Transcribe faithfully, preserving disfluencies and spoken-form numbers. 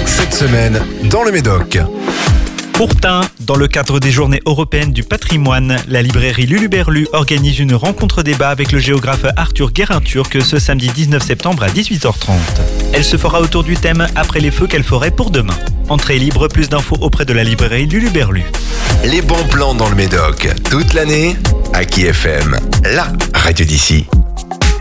cette semaine dans le Médoc. Pourtant, dans le cadre des Journées européennes du patrimoine, la librairie Luluberlu organise une rencontre-débat avec le géographe Arthur Guérin-Turc ce samedi dix-neuf septembre à dix-huit heures trente. Elle se fera autour du thème « Après les feux, quelle forêt pour demain ?» Entrée libre, plus d'infos auprès de la librairie Luluberlu. Les bons plans dans le Médoc, toute l'année, à Aki F M, la radio d'ici.